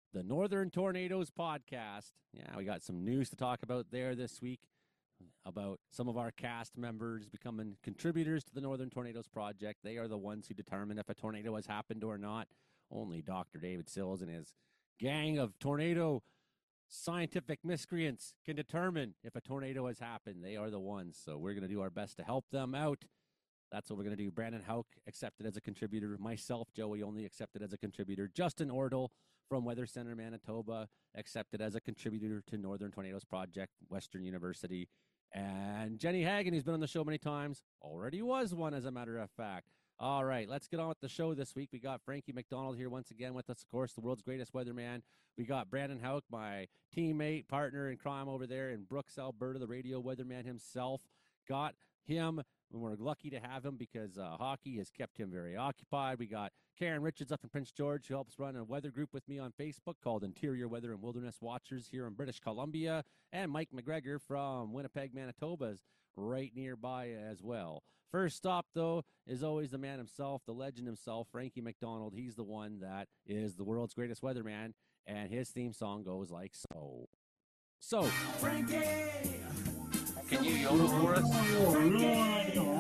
the Northern Tornadoes podcast. Yeah, we got some news to talk about there this week about some of our cast members becoming contributors to the Northern Tornadoes project. They are the ones who determine if a tornado has happened or not. Only Dr. David Sills and his gang of tornado scientific miscreants can determine if a tornado has happened. They are the ones. So we're going to do our best to help them out. That's what we're going to do. Brandon Hauk accepted as a contributor. Myself, Joey, only accepted as a contributor. Justin Ordle from Weather Center, Manitoba, accepted as a contributor to Northern Tornadoes Project, Western University. And Jenny Hagen, who's been on the show many times, already was one, as a matter of fact. All right, let's get on with the show this week. We got Frankie McDonald here once again with us, of course, the world's greatest weatherman. We got Brandon Hauk, my teammate, partner in crime over there in Brooks, Alberta, the radio weatherman himself. Got him, and we're lucky to have him because hockey has kept him very occupied. We got Karen Richards up in Prince George, who helps run a weather group with me on Facebook called Interior Weather and Wilderness Watchers here in British Columbia. And Mike McGregor from Winnipeg, Manitoba is right nearby as well. First stop, though, is always the man himself, the legend himself, Frankie McDonald. He's the one that is the world's greatest weatherman, and his theme song goes like so. So, Frankie! Can you yodel for us? Frankie!